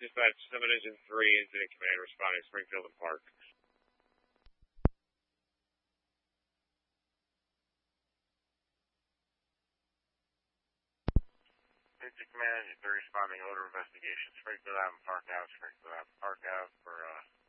Dispatch 7 Engine 3, Incident Command responding Springfield and Park. Incident Command Engine 3 responding odor investigation. Springfield Ave and Park Ave, Springfield Ave and Park Ave for